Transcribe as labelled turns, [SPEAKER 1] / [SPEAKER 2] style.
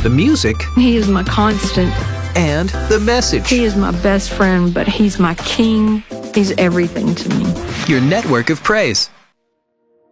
[SPEAKER 1] the music,
[SPEAKER 2] He is my constant.
[SPEAKER 1] and the message.
[SPEAKER 2] He is my best friend, but he's my king. He's everything to me.
[SPEAKER 1] Your network of praise.